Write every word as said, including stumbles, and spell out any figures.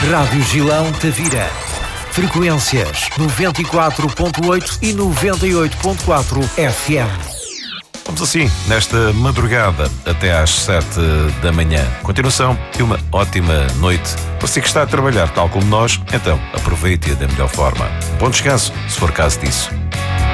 Rádio Gilão Tavira. Frequências noventa e quatro ponto oito e noventa e oito ponto quatro F M. Vamos assim, nesta madrugada até às sete da manhã. Continuação de uma ótima noite. Você que está a trabalhar tal como nós, então aproveite-a da melhor forma. Bom descanso, se for caso disso.